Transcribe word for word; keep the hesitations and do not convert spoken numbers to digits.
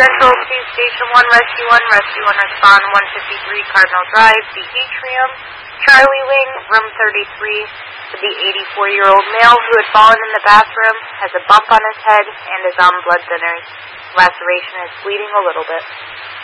Central to Station one, Rescue one, Rescue one, respond one fifty-three Cardinal Drive, the Atrium, Charlie Wing, room thirty-three, to the eighty-four-year-old male who had fallen in the bathroom, has a bump on his head, and is on blood thinners. Laceration is bleeding a little bit.